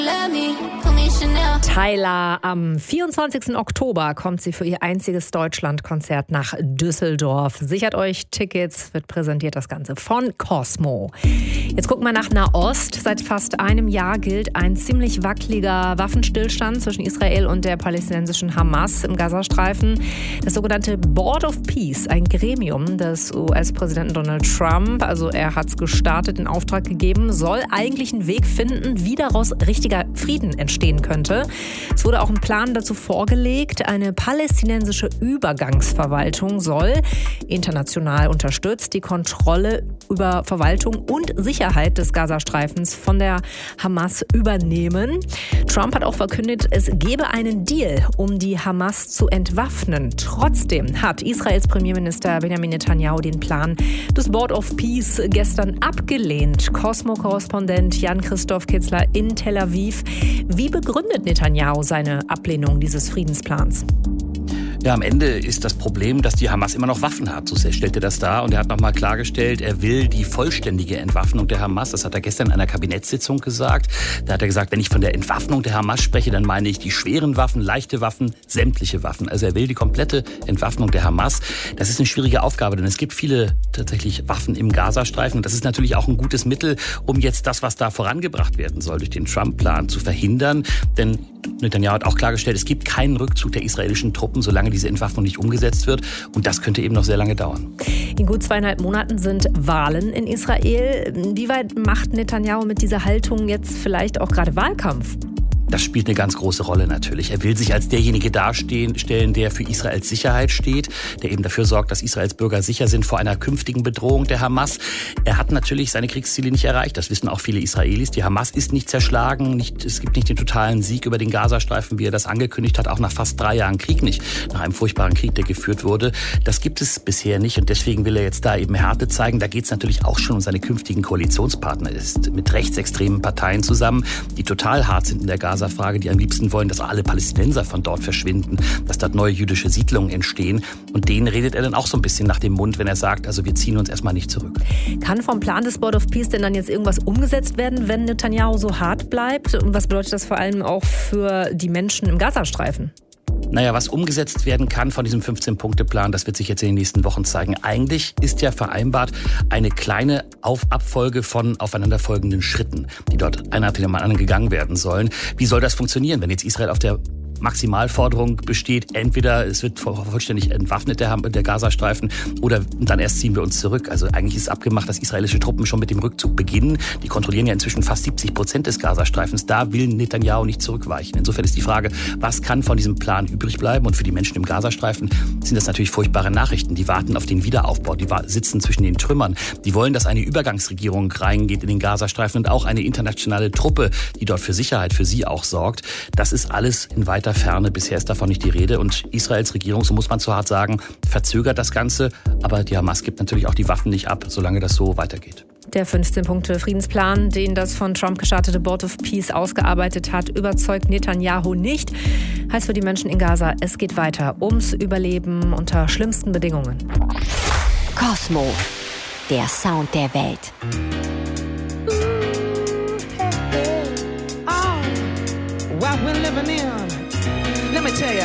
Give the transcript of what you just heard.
Tyla, am 24. Oktober kommt sie für ihr einziges Deutschlandkonzert nach Düsseldorf. Sichert euch Tickets, wird präsentiert das Ganze von Cosmo. Jetzt gucken wir nach Nahost. Seit fast einem Jahr gilt ein ziemlich wackeliger Waffenstillstand zwischen Israel und der palästinensischen Hamas im Gazastreifen. Das sogenannte Board of Peace, ein Gremium des US-Präsidenten Donald Trump, also er hat es gestartet, in Auftrag gegeben, soll eigentlich einen Weg finden, wie daraus richtiger Frieden entstehen könnte. Es wurde auch ein Plan dazu vorgelegt. Eine palästinensische Übergangsverwaltung soll, international unterstützt, die Kontrolle über Verwaltung und Sicherheit des Gazastreifens von der Hamas übernehmen. Trump hat auch verkündet, es gebe einen Deal, um die Hamas zu entwaffnen. Trotzdem hat Israels Premierminister Benjamin Netanyahu den Plan des Board of Peace gestern abgelehnt. Cosmo-Korrespondent Jan-Christoph Kitzler in Tel Aviv. Wie begründet Netanyahu seine Ablehnung dieses Friedensplans? Ja, am Ende ist das Problem, dass die Hamas immer noch Waffen hat. So stellt er das dar. Und er hat nochmal klargestellt, er will die vollständige Entwaffnung der Hamas. Das hat er gestern in einer Kabinettssitzung gesagt. Da hat er gesagt, wenn ich von der Entwaffnung der Hamas spreche, dann meine ich die schweren Waffen, leichte Waffen, sämtliche Waffen. Also er will die komplette Entwaffnung der Hamas. Das ist eine schwierige Aufgabe, denn es gibt viele tatsächlich Waffen im Gazastreifen. Und das ist natürlich auch ein gutes Mittel, um jetzt das, was da vorangebracht werden soll, durch den Trump-Plan zu verhindern. Denn Netanyahu hat auch klargestellt, es gibt keinen Rückzug der israelischen Truppen, solange diese Entwaffnung nicht umgesetzt wird. Und das könnte eben noch sehr lange dauern. In gut 2,5 Monaten sind Wahlen in Israel. Wie weit macht Netanyahu mit dieser Haltung jetzt vielleicht auch gerade Wahlkampf? Das spielt eine ganz große Rolle natürlich. Er will sich als derjenige darstellen, der für Israels Sicherheit steht, der eben dafür sorgt, dass Israels Bürger sicher sind vor einer künftigen Bedrohung der Hamas. Er hat natürlich seine Kriegsziele nicht erreicht. Das wissen auch viele Israelis. Die Hamas ist nicht zerschlagen. Es gibt nicht den totalen Sieg über den Gazastreifen, wie er das angekündigt hat, auch nach fast 3 Jahren Krieg nicht. Nach einem furchtbaren Krieg, der geführt wurde. Das gibt es bisher nicht und deswegen will er jetzt da eben Härte zeigen. Da geht es natürlich auch schon um seine künftigen Koalitionspartner. Er ist mit rechtsextremen Parteien zusammen, die total hart sind in der Frage, die am liebsten wollen, dass alle Palästinenser von dort verschwinden, dass dort neue jüdische Siedlungen entstehen. Und denen redet er dann auch so ein bisschen nach dem Mund, wenn er sagt, also wir ziehen uns erstmal nicht zurück. Kann vom Plan des Board of Peace denn dann jetzt irgendwas umgesetzt werden, wenn Netanyahu so hart bleibt? Und was bedeutet das vor allem auch für die Menschen im Gazastreifen? Naja, was umgesetzt werden kann von diesem 15-Punkte-Plan, das wird sich jetzt in den nächsten Wochen zeigen. Eigentlich ist ja vereinbart eine kleine Abfolge von aufeinanderfolgenden Schritten, die dort einer nach dem anderen gegangen werden sollen. Wie soll das funktionieren, wenn jetzt Israel auf der Maximalforderung besteht, entweder es wird vollständig entwaffnet, der Gazastreifen, oder dann erst ziehen wir uns zurück. Also eigentlich ist abgemacht, dass israelische Truppen schon mit dem Rückzug beginnen. Die kontrollieren ja inzwischen fast 70% des Gazastreifens. Da will Netanyahu nicht zurückweichen. Insofern ist die Frage, was kann von diesem Plan übrig bleiben? Und für die Menschen im Gazastreifen sind das natürlich furchtbare Nachrichten. Die warten auf den Wiederaufbau, die sitzen zwischen den Trümmern. Die wollen, dass eine Übergangsregierung reingeht in den Gazastreifen und auch eine internationale Truppe, die dort für Sicherheit für sie auch sorgt. Das ist alles in weiter Ferne. Bisher ist davon nicht die Rede. Und Israels Regierung, so muss man so hart sagen, verzögert das Ganze. Aber die Hamas gibt natürlich auch die Waffen nicht ab, solange das so weitergeht. Der 15-Punkte-Friedensplan, den das von Trump gestartete Board of Peace ausgearbeitet hat, überzeugt Netanyahu nicht. Heißt für die Menschen in Gaza, es geht weiter ums Überleben unter schlimmsten Bedingungen. Cosmo, der Sound der Welt. What we're living in, let me tell you.